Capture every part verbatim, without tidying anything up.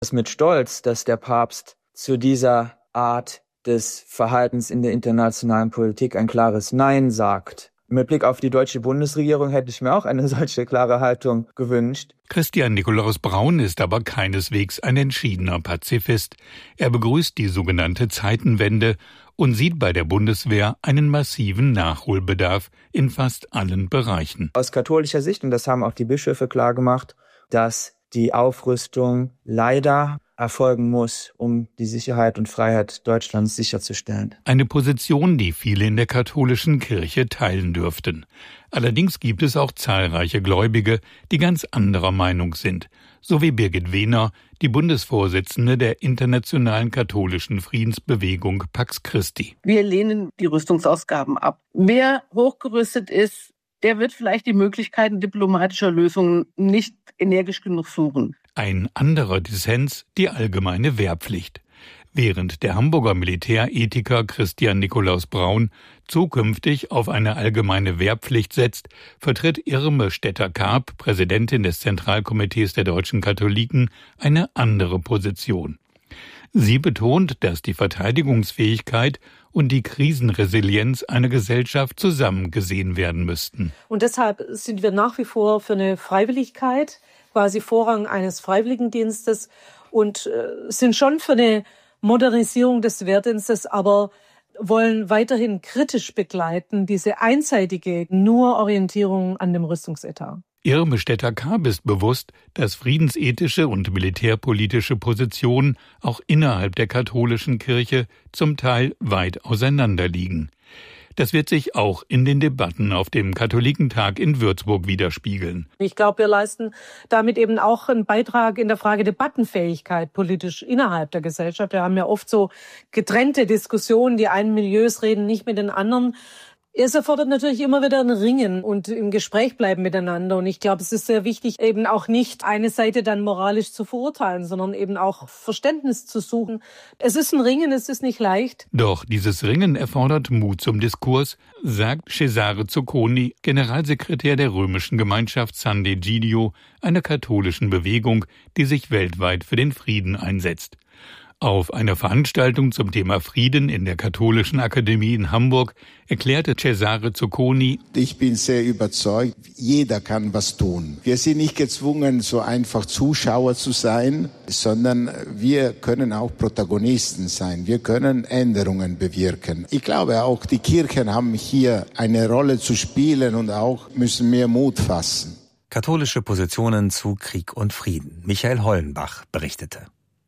Es ist mit Stolz, dass der Papst zu dieser Art des Verhaltens in der internationalen Politik ein klares Nein sagt. Mit Blick auf die deutsche Bundesregierung hätte ich mir auch eine solche klare Haltung gewünscht. Christian Nikolaus Braun ist aber keineswegs ein entschiedener Pazifist. Er begrüßt die sogenannte Zeitenwende und sieht bei der Bundeswehr einen massiven Nachholbedarf in fast allen Bereichen. Aus katholischer Sicht, und das haben auch die Bischöfe klargemacht, dass die Aufrüstung leider erfolgen muss, um die Sicherheit und Freiheit Deutschlands sicherzustellen. Eine Position, die viele in der katholischen Kirche teilen dürften. Allerdings gibt es auch zahlreiche Gläubige, die ganz anderer Meinung sind, so wie Birgit Wehner, die Bundesvorsitzende der Internationalen Katholischen Friedensbewegung Pax Christi. Wir lehnen die Rüstungsausgaben ab. Wer hochgerüstet ist, der wird vielleicht die Möglichkeiten diplomatischer Lösungen nicht energisch genug suchen. Ein anderer Dissens, die allgemeine Wehrpflicht. Während der Hamburger Militärethiker Christian Nikolaus Braun zukünftig auf eine allgemeine Wehrpflicht setzt, vertritt Irme Stetter-Karp, Präsidentin des Zentralkomitees der deutschen Katholiken, eine andere Position. Sie betont, dass die Verteidigungsfähigkeit und die Krisenresilienz einer Gesellschaft zusammen gesehen werden müssten. Und deshalb sind wir nach wie vor für eine Freiwilligkeit, quasi Vorrang eines Freiwilligendienstes, und äh, sind schon für eine Modernisierung des Wehrdienstes, aber wollen weiterhin kritisch begleiten, diese einseitige nur Orientierung an dem Rüstungsetat. Irme Stetter-Karp ist bewusst, dass friedensethische und militärpolitische Positionen auch innerhalb der katholischen Kirche zum Teil weit auseinanderliegen. Das wird sich auch in den Debatten auf dem Katholikentag in Würzburg widerspiegeln. Ich glaube, wir leisten damit eben auch einen Beitrag in der Frage Debattenfähigkeit politisch innerhalb der Gesellschaft. Wir haben ja oft so getrennte Diskussionen, die einen Milieus reden nicht mit den anderen. Es erfordert natürlich immer wieder ein Ringen und im Gespräch bleiben miteinander. Und ich glaube, es ist sehr wichtig, eben auch nicht eine Seite dann moralisch zu verurteilen, sondern eben auch Verständnis zu suchen. Es ist ein Ringen, es ist nicht leicht. Doch dieses Ringen erfordert Mut zum Diskurs, sagt Cesare Zucconi, Generalsekretär der römischen Gemeinschaft San d'Egidio, einer katholischen Bewegung, die sich weltweit für den Frieden einsetzt. Auf einer Veranstaltung zum Thema Frieden in der Katholischen Akademie in Hamburg erklärte Cesare Zucconi: Ich bin sehr überzeugt, jeder kann was tun. Wir sind nicht gezwungen, so einfach Zuschauer zu sein, sondern wir können auch Protagonisten sein. Wir können Änderungen bewirken. Ich glaube auch, die Kirchen haben hier eine Rolle zu spielen und auch müssen mehr Mut fassen. Katholische Positionen zu Krieg und Frieden. Michael Hollenbach berichtete.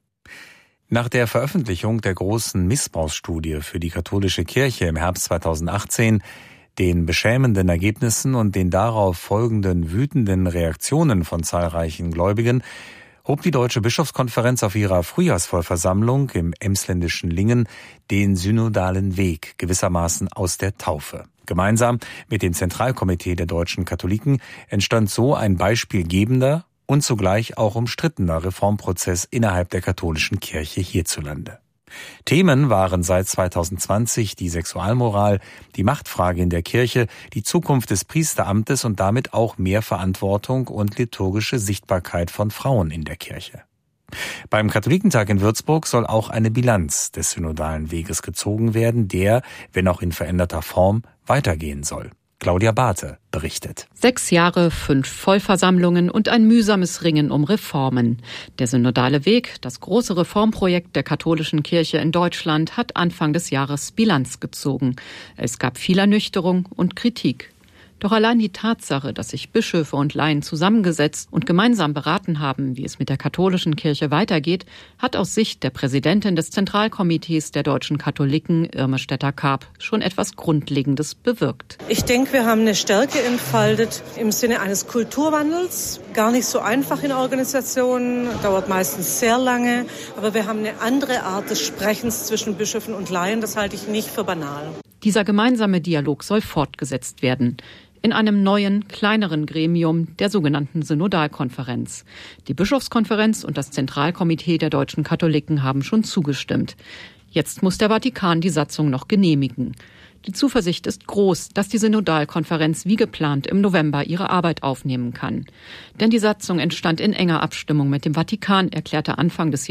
Nach der Veröffentlichung der großen Missbrauchsstudie für die katholische Kirche im Herbst zweitausendachtzehn, den beschämenden Ergebnissen und den darauf folgenden wütenden Reaktionen von zahlreichen Gläubigen, hob die Deutsche Bischofskonferenz auf ihrer Frühjahrsvollversammlung im emsländischen Lingen den synodalen Weg gewissermaßen aus der Taufe. Gemeinsam mit dem Zentralkomitee der deutschen Katholiken entstand so ein beispielgebender und zugleich auch umstrittener Reformprozess innerhalb der katholischen Kirche hierzulande. Themen waren seit zweitausendzwanzig die Sexualmoral, die Machtfrage in der Kirche, die Zukunft des Priesteramtes und damit auch mehr Verantwortung und liturgische Sichtbarkeit von Frauen in der Kirche. Beim Katholikentag in Würzburg soll auch eine Bilanz des synodalen Weges gezogen werden, der, wenn auch in veränderter Form, weitergehen soll. Claudia Barthe berichtet. Sechs Jahre, fünf Vollversammlungen und ein mühsames Ringen um Reformen. Der synodale Weg, das große Reformprojekt der katholischen Kirche in Deutschland, hat Anfang des Jahres Bilanz gezogen. Es gab viel Ernüchterung und Kritik. Doch allein die Tatsache, dass sich Bischöfe und Laien zusammengesetzt und gemeinsam beraten haben, wie es mit der katholischen Kirche weitergeht, hat aus Sicht der Präsidentin des Zentralkomitees der deutschen Katholiken, Irme Stetter-Karp, schon etwas Grundlegendes bewirkt. Ich denke, wir haben eine Stärke entfaltet im Sinne eines Kulturwandels. Gar nicht so einfach in Organisationen, dauert meistens sehr lange, aber wir haben eine andere Art des Sprechens zwischen Bischöfen und Laien. Das halte ich nicht für banal. Dieser gemeinsame Dialog soll fortgesetzt werden. In einem neuen, kleineren Gremium, der sogenannten Synodalkonferenz. Die Bischofskonferenz und das Zentralkomitee der deutschen Katholiken haben schon zugestimmt. Jetzt muss der Vatikan die Satzung noch genehmigen. Die Zuversicht ist groß, dass die Synodalkonferenz wie geplant im November ihre Arbeit aufnehmen kann. Denn die Satzung entstand in enger Abstimmung mit dem Vatikan, erklärte Anfang des